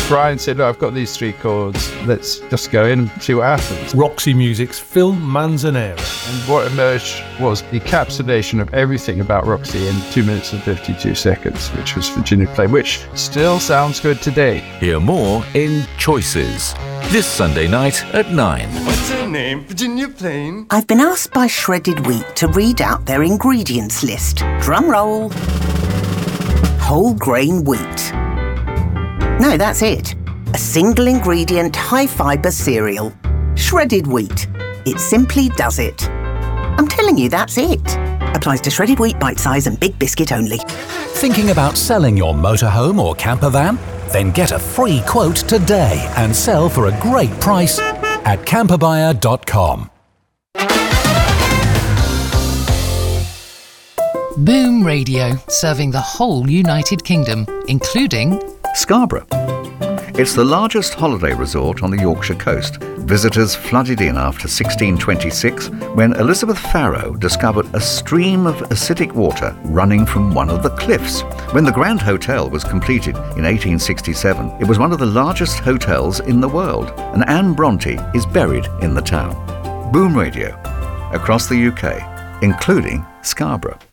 Brian said, "Look, I've got these 3 chords. Let's just go in and see what happens." Roxy Music's Phil Manzanera. And what emerged was the encapsulation of everything about Roxy in 2 minutes and 52 seconds, which was Virginia Plain, which still sounds good today. Hear more in Choices, this Sunday night at 9. What's her name? Virginia Plain? I've been asked by Shredded Wheat to read out their ingredients list. Drum roll. Whole grain wheat. No, that's it. A single ingredient, high fibre cereal. Shredded wheat. It simply does it. I'm telling you, that's it. Applies to shredded wheat, bite size and big biscuit only. Thinking about selling your motorhome or camper van? Then get a free quote today and sell for a great price at camperbuyer.com. Boom Radio, serving the whole United Kingdom, including Scarborough. It's the largest holiday resort on the Yorkshire coast. Visitors flooded in after 1626 when Elizabeth Farrow discovered a stream of acidic water running from one of the cliffs. When the Grand Hotel was completed in 1867, it was one of the largest hotels in the world, and Anne Bronte is buried in the town. Boom Radio, across the UK, including Scarborough.